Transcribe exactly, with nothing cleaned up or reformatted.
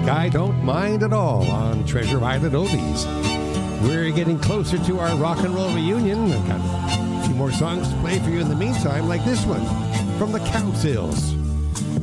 I Don't Mind at All on Treasure Island Oldies. We're getting closer to our rock and roll reunion. I've got a few more songs to play for you in the meantime, like this one from the Cowsills.